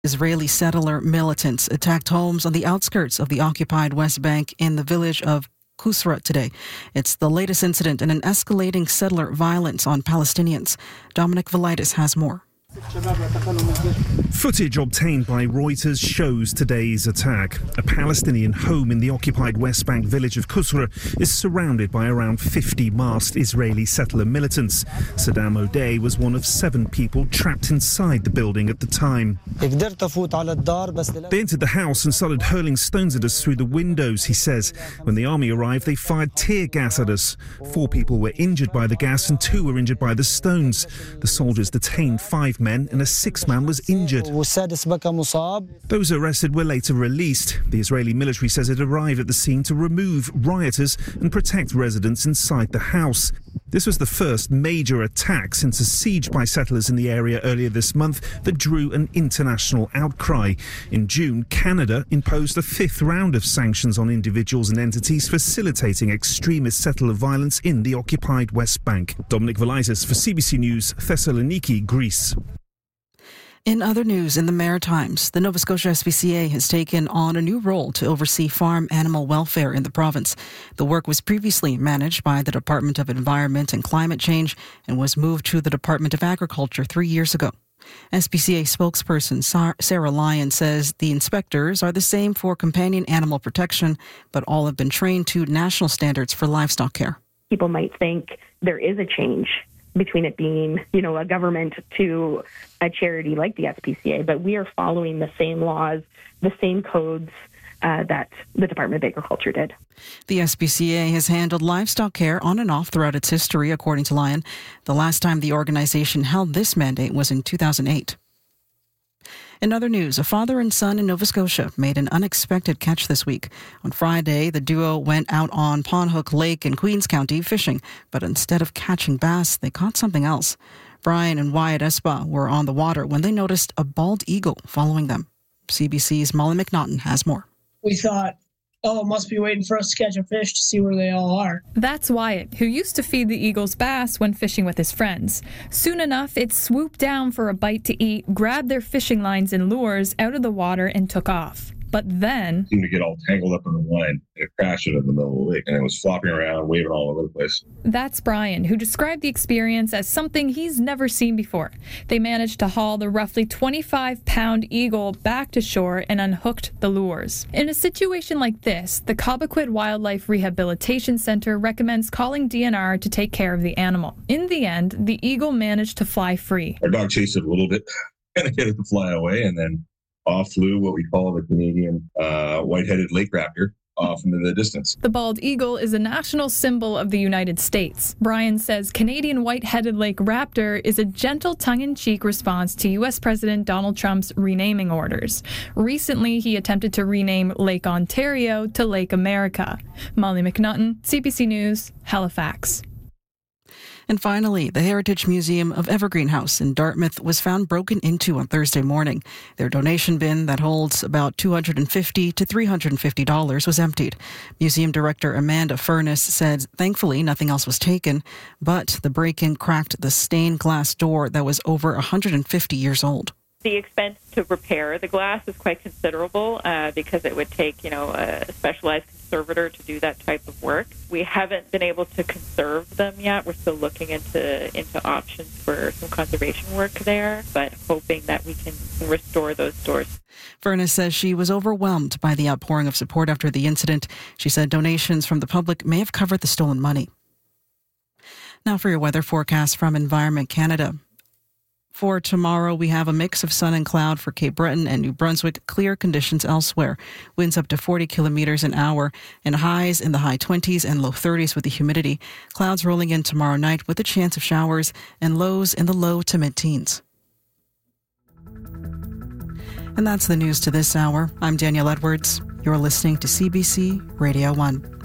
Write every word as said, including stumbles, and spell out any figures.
Israeli settler militants attacked homes on the outskirts of the occupied West Bank in the village of Qusra today. It's the latest incident in an escalating settler violence on Palestinians. Dominic Velitis has more. Footage obtained by Reuters shows today's attack. A Palestinian home in the occupied West Bank village of Qusra is surrounded by around fifty masked Israeli settler militants. Saddam O'Day was one of seven people trapped inside the building at the time. They entered the house and started hurling stones at us through the windows, he says. When the army arrived, they fired tear gas at us. Four people were injured by the gas and two were injured by the stones. The soldiers detained five men and a sixth man was injured. Those arrested were later released. The Israeli military says it arrived at the scene to remove rioters and protect residents inside the house. This was the first major attack since a siege by settlers in the area earlier this month that drew an international outcry. In June, Canada imposed a fifth round of sanctions on individuals and entities facilitating extremist settler violence in the occupied West Bank. Dominic Velitis for C B C News, Thessaloniki, Greece. In other news, in the Maritimes, the Nova Scotia S P C A has taken on a new role to oversee farm animal welfare in the province. The work was previously managed by the Department of Environment and Climate Change and was moved to the Department of Agriculture three years ago. S P C A spokesperson Sarah Lyon says the inspectors are the same for companion animal protection, but all have been trained to national standards for livestock care. People might think there is a change between it being, you know, a government to a charity like the S P C A, but we are following the same laws, the same codes uh, that the Department of Agriculture did. The S P C A has handled livestock care on and off throughout its history, according to Lyon. The last time the organization held this mandate was in two thousand eight. In other news, a father and son in Nova Scotia made an unexpected catch this week. On Friday, the duo went out on Pondhook Lake in Queens County fishing, but instead of catching bass, they caught something else. Brian and Wyatt Espa were on the water when they noticed a bald eagle following them. C B C's Molly McNaughton has more. We thought, oh, it must be waiting for us to catch a fish to see where they all are. That's Wyatt, who used to feed the eagles bass when fishing with his friends. Soon enough, it swooped down for a bite to eat, grabbed their fishing lines and lures out of the water, and took off. But then... It seemed to get all tangled up in the line, and it crashed it in the middle of the lake, and it was flopping around, waving all over the place. That's Brian, who described the experience as something he's never seen before. They managed to haul the roughly twenty-five pound eagle back to shore and unhooked the lures. In a situation like this, the Cobequid Wildlife Rehabilitation Center recommends calling D N R to take care of the animal. In the end, the eagle managed to fly free. Our dog chased it a little bit, and it get it to fly away, and then off flew what we call the Canadian uh, white-headed lake raptor off into the distance. The bald eagle is a national symbol of the United States. Brian says Canadian white-headed lake raptor is a gentle tongue-in-cheek response to U S President Donald Trump's renaming orders. Recently, he attempted to rename Lake Ontario to Lake America. Molly McNaughton, C B C News, Halifax. And finally, the Heritage Museum of Evergreen House in Dartmouth was found broken into on Thursday morning. Their donation bin that holds about two hundred fifty dollars to three hundred fifty dollars was emptied. Museum Director Amanda Furness said thankfully nothing else was taken, but the break-in cracked the stained glass door that was over one hundred fifty years old. The expense to repair the glass is quite considerable uh, because it would take, you know, a specialized conservator to do that type of work. We haven't been able to conserve them yet. We're still looking into into options for some conservation work there, but hoping that we can restore those doors. Furness says she was overwhelmed by the outpouring of support after the incident. She said donations from the public may have covered the stolen money. Now for your weather forecast from Environment Canada. For tomorrow, we have a mix of sun and cloud for Cape Breton and New Brunswick, clear conditions elsewhere. Winds up to forty kilometers an hour and highs in the high twenties and low thirties with the humidity. Clouds rolling in tomorrow night with a chance of showers and lows in the low to mid-teens. And that's the news to this hour. I'm Danielle Edwards. You're listening to C B C Radio one.